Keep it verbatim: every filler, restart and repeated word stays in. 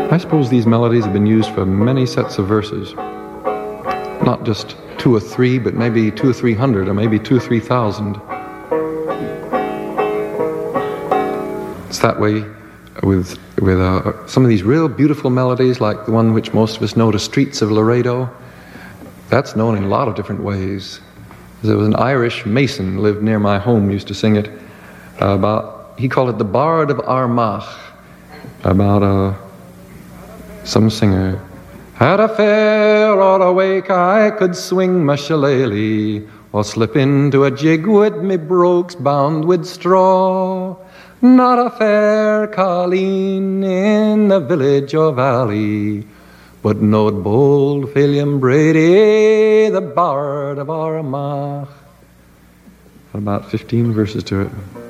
I suppose these melodies have been used for many sets of verses. Not just two or three, but maybe two or three hundred, or maybe two or three thousand. It's that way with with uh, some of these real beautiful melodies, like the one which most of us know, The Streets of Laredo. That's known in a lot of different ways. There was an Irish mason lived near my home, used to sing it uh, about, he called it the Bard of Armagh, about uh, some singer. At a fair or a wake I could swing my shillelagh, or slip into a jig with me brogues bound with straw. Not a fair colleen in the village or valley, but knowed bold William Brady, the Bard of Armagh. About fifteen verses to it.